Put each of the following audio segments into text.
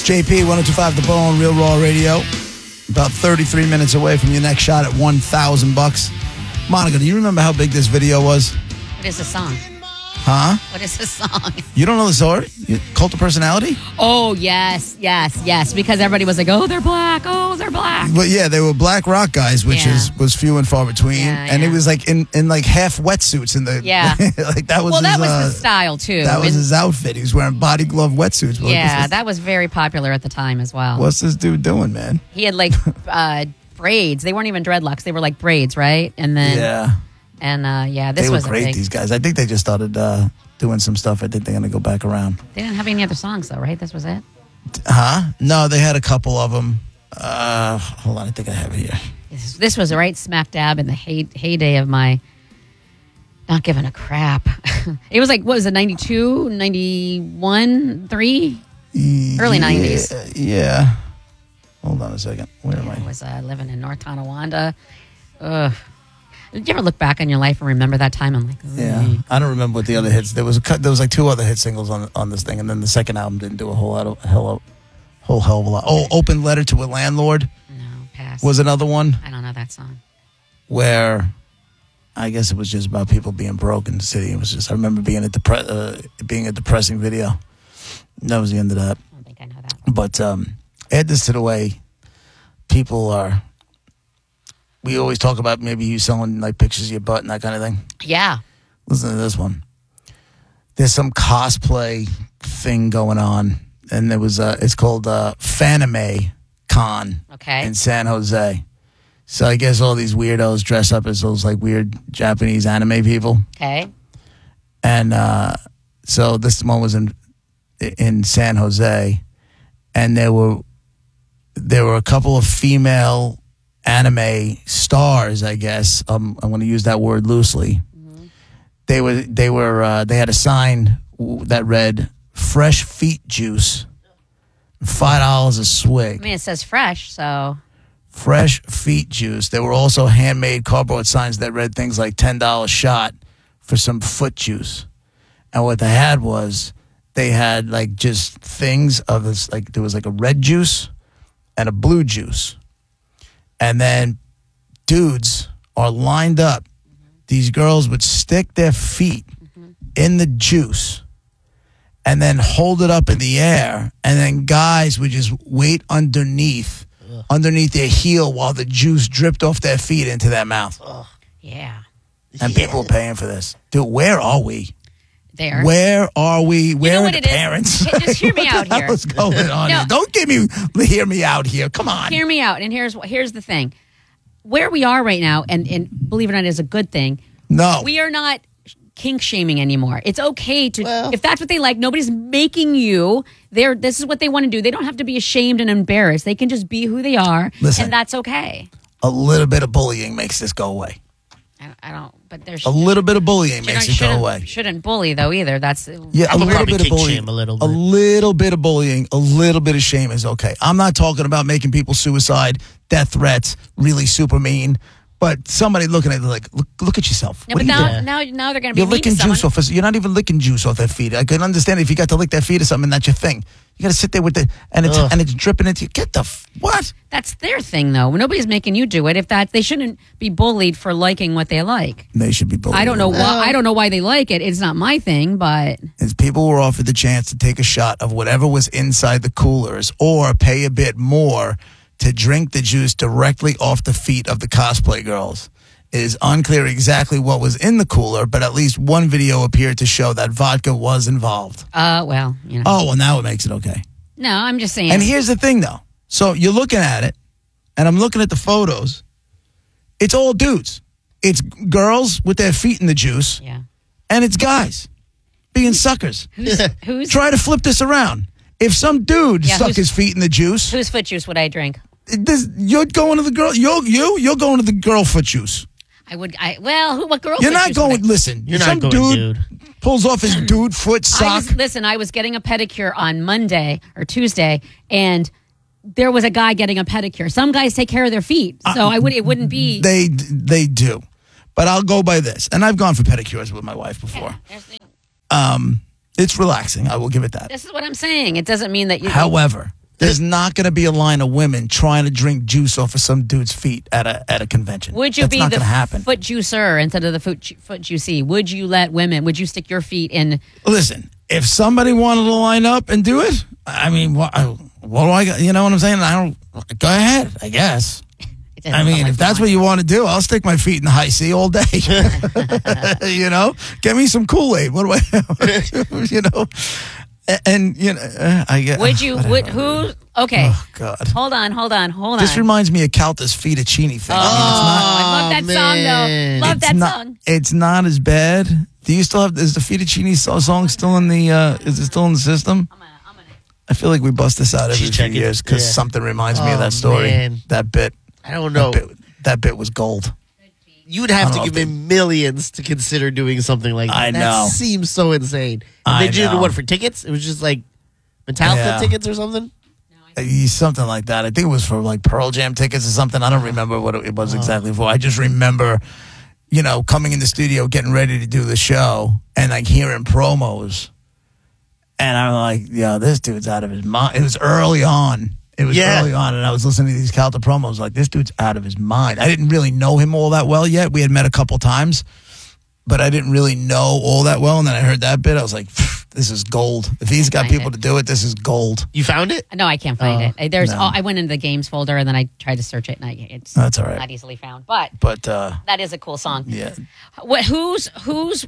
JP, 102.5 The Bone, Real Raw Radio. About 33 minutes away from your next shot at $1,000. Monica, do you remember how big this video was? What is the song? Huh? What is the song? You don't know the story? Cult of Personality? Oh, yes. Because everybody was like, oh, they're black. Oh, they're black. But yeah, they were black rock guys, which was few and far between. And it was like in like half wetsuits in the like that was that was the style too. That was his outfit. He was wearing body glove wetsuits. That was very popular at the time as well. What's this dude doing, man? He had like braids. They weren't even dreadlocks. They were like braids, right? And then this was great. These guys. I think they just started doing some stuff. I think they're gonna go back around. They didn't have any other songs though, right? This was it. Huh? No, they had a couple of them. Hold on, I think I have it here. This was right smack dab in the heyday of my not giving a crap. It was like, what was it, 92, 91, 3? Early 90s. Yeah. Hold on a second. Where am I? I was living in North Tonawanda. Ugh. Did you ever look back on your life and remember that time? I'm like, I don't remember what the other hits. There was like 2 other hit singles on this thing, and then the second album didn't do a whole hell of a lot. Oh, Open Letter to a Landlord. No, pass. Was another one. I don't know that song. Where, I guess it was just about people being broke in the city. It was just, I remember being a depressing video. That was the end of that. I don't think I know that. But add this to the way people are. We always talk about maybe you selling like pictures of your butt and that kind of thing. Yeah. Listen to this one. There's some cosplay thing going on, and there was it's called Fanime Con in San Jose. So I guess all these weirdos dress up as those like weird Japanese anime people. Okay. And so this one was in San Jose, and there were a couple of female anime stars, I guess. I'm going to use that word loosely. Mm-hmm. They had a sign that read "Fresh Feet Juice, $5 a swig." I mean, it says fresh, so. Fresh Feet Juice. There were also handmade cardboard signs that read things like $10 shot for some foot juice. And what they had was they had like just things of this, like there was like a red juice and a blue juice. And then dudes are lined up. These girls would stick their feet in the juice and then hold it up in the air. And then guys would just wait underneath their heel while the juice dripped off their feet into their mouth. Yeah. And people were paying for this. Dude, where are we? There. Where are we? Where are the parents? Just hear me out here. What's going on here? Don't hear me out here. Come on. Hear me out. And here's the thing. Where we are right now, and believe it or not, is a good thing. No. We are not kink shaming anymore. It's okay to, if that's what they like, nobody's making you. This is what they want to do. They don't have to be ashamed and embarrassed. They can just be who they are, and that's okay. A little bit of bullying makes this go away. I don't, but there's a little bit of bullying makes it go away. Shouldn't bully though either. That's a little bit of bullying, a little bit of bullying, a little bit of shame is okay. I'm not talking about making people suicide, death threats, really super mean. But somebody looking at it like, look at yourself. Yeah, but now they're going to be licking juice off. You're not even licking juice off their feet. I can understand if you got to lick their feet or something. That's your thing. You got to sit there with and it's dripping into you. Get the what? That's their thing, though. Nobody's making you do it. They shouldn't be bullied for liking what they like. They should be bullied. I don't know why. I don't know why they like it. It's not my thing, but as people were offered the chance to take a shot of whatever was inside the coolers or pay a bit more to drink the juice directly off the feet of the cosplay girls. It is unclear exactly what was in the cooler, but at least one video appeared to show that vodka was involved. Well, you know. Oh, well, now it makes it okay. No, I'm just saying. And here's the thing, though. So you're looking at it, and I'm looking at the photos. It's all dudes. It's girls with their feet in the juice. Yeah. And it's guys being suckers. Who's Try to flip this around. If some dude stuck his feet in the juice. Whose foot juice would I drink? You're going to the girl. You're going to the girl foot juice. I would. What girl? You're not going. Listen, you're some not going, dude. Pulls off his dude foot sock. I was getting a pedicure on Monday or Tuesday, and there was a guy getting a pedicure. Some guys take care of their feet, so it wouldn't be. They do, but I'll go by this. And I've gone for pedicures with my wife before. It's relaxing. I will give it that. This is what I'm saying. It doesn't mean that you. However, There's not going to be a line of women trying to drink juice off of some dude's feet at a convention. Would you That's be not the gonna happen. foot juicer instead of the foot juicy? Would you let women? Would you stick your feet in? Listen, if somebody wanted to line up and do it, I mean, what do I got? You know what I'm saying? I don't. Go ahead, I guess. I mean, if that's what you want to do, I'll stick my feet in the high C all day. You know, get me some Kool-Aid. What do I? You know, and you know, I get. Would you? Who? Okay. Oh God. Hold on. This reminds me of Calta's fettuccine thing. I love that song though. Love that song. It's not as bad. Do you still have? Is the fettuccine song still in the? Is it still in the system? I feel like we bust this out every few years because something reminds me of that story. Man. That bit. I don't know. That bit was gold. You would have to give me millions to consider doing something like that. I know. That seems so insane. They did what for tickets? It was just like Metallica tickets or something? Something like that. I think it was for like Pearl Jam tickets or something. I don't remember what it was exactly for. I just remember, you know, coming in the studio, getting ready to do the show, and like hearing promos. And I'm like, yeah, this dude's out of his mind. It was early on. Early on, and I was listening to these Calta promos. Like, this dude's out of his mind. I didn't really know him all that well yet. We had met a couple times, but I didn't really know all that well. And then I heard that bit. I was like, this is gold. If he's got people to do it, this is gold. You found it? No, I can't find it. I went into the games folder and then I tried to search it, and it's that's all right. Not easily found. But that is a cool song. Yeah. Whose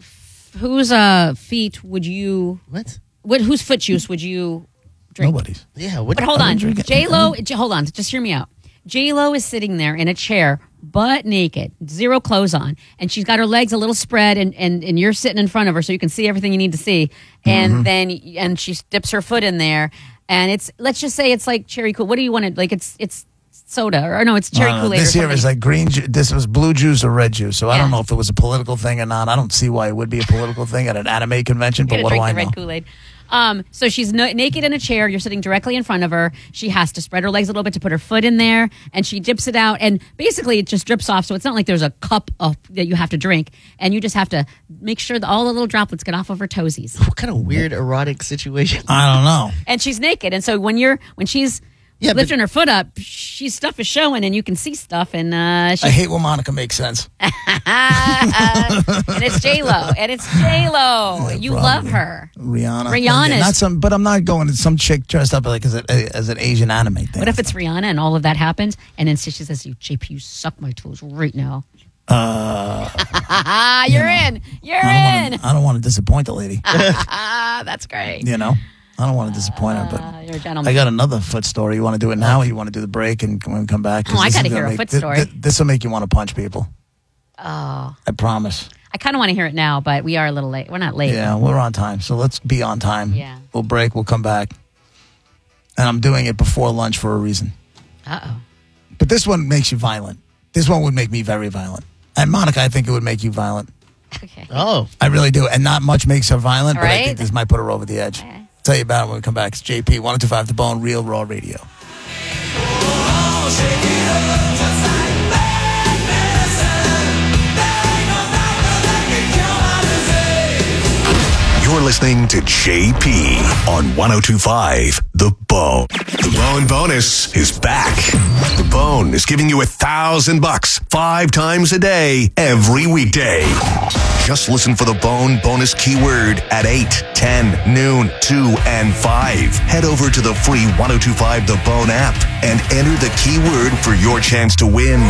feet would you? Whose foot juice would you drink? Nobody's. Yeah. But hold on, J-Lo. Hold on, just hear me out. J-Lo is sitting there in a chair, butt naked, zero clothes on, and she's got her legs a little spread, and you're sitting in front of her, so you can see everything you need to see. And then she dips her foot in there, and let's just say it's like cherry Kool. What do you want to like? It's soda or no? It's cherry Kool-Aid. This here is like green. This was blue juice or red juice. So I don't know if it was a political thing or not. I don't see why it would be a political thing at an anime convention. But what do I know? Red Kool-Aid. So she's naked in a chair. You're sitting directly in front of her. She has to spread her legs a little bit to put her foot in there, and she dips it out, and basically it just drips off. So it's not like there's a cup that you have to drink, and you just have to make sure that all the little droplets get off of her toesies. What kind of weird erotic situation? I don't know. And she's naked, and so when she's lifting her foot up, she's stuff is showing, and you can see stuff. And I hate when Monica makes sense. And it's J-Lo. You love her, Rihanna. But I'm not going to some chick dressed up like as an Asian anime thing. What if it's Rihanna and all of that happens, and then she says, "JP, you suck my toes right now." You're in. I don't want to disappoint the lady. That's great. You know. I don't want to disappoint her, but you're a gentleman. I got another foot story. You want to do it now, or you want to do the break and come back? Oh, I got to hear a foot story. This will make you want to punch people. Oh, I promise. I kind of want to hear it now, but we are a little late. We're not late. Yeah, we're on time, so let's be on time. Yeah, we'll break. We'll come back, and I'm doing it before lunch for a reason. But this one makes you violent. This one would make me very violent. And Monica, I think it would make you violent. Okay. Oh, I really do, and not much makes her violent, all but right. I think this might put her over the edge. Okay. Tell you about it when we come back. It's JP 1025 The Bone, Real Raw Radio. You're listening to JP on 1025 The Bone. The Bone Bonus is back. The Bone is giving you $1,000 5 times a day, every weekday. Just listen for the Bone Bonus keyword at 8, 10, noon, 2, and 5. Head over to the free 1025 The Bone app and enter the keyword for your chance to win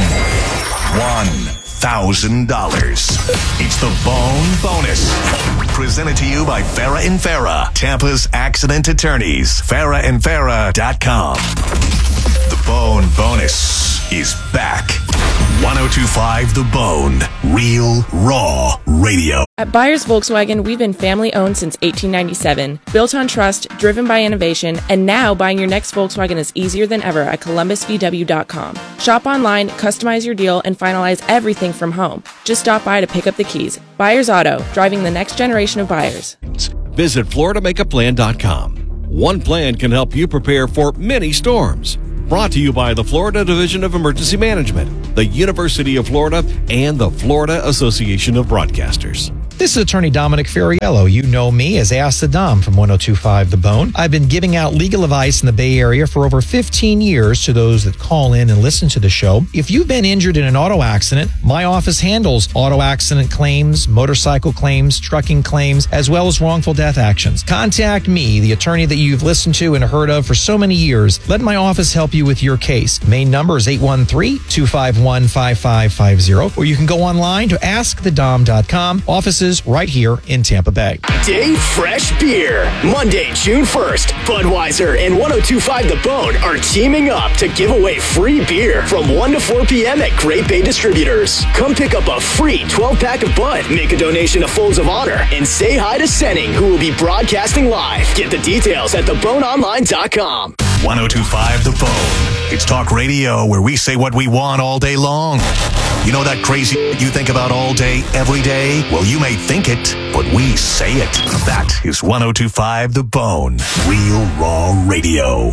$1,000. It's the Bone Bonus. Presented to you by Farah and Farah, Tampa's accident attorneys. FarahandFarah.com. The Bone Bonus is back. 1025 The Bone, Real Raw Radio. At Byers Volkswagen, we've been family-owned since 1897, built on trust, driven by innovation, and now buying your next Volkswagen is easier than ever at ColumbusVW.com. Shop online, customize your deal, and finalize everything from home. Just stop by to pick up the keys. Byers Auto, driving the next generation of buyers. Visit FloridaMakeAPlan.com. One plan can help you prepare for many storms. Brought to you by the Florida Division of Emergency Management, the University of Florida, and the Florida Association of Broadcasters. This is attorney Dominic Ferriello. You know me as Ask the Dom from 102.5 The Bone. I've been giving out legal advice in the Bay Area for over 15 years to those that call in and listen to the show. If you've been injured in an auto accident, my office handles auto accident claims, motorcycle claims, trucking claims, as well as wrongful death actions. Contact me, the attorney that you've listened to and heard of for so many years. Let my office help you with your case. Main number is 813-251-5550, or you can go online to askthedom.com. Offices right here in Tampa Bay. Day Fresh Beer. Monday, June 1st, Budweiser and 102.5 The Bone are teaming up to give away free beer from 1 to 4 p.m. at Great Bay Distributors. Come pick up a free 12-pack of Bud, make a donation to Folds of Honor, and say hi to Senning, who will be broadcasting live. Get the details at theboneonline.com. 102.5 The Bone. It's talk radio where we say what we want all day long. You know that crazy you think about all day, every day? Well, you may think it, but we say it. That is 102.5 The Bone. Real raw radio.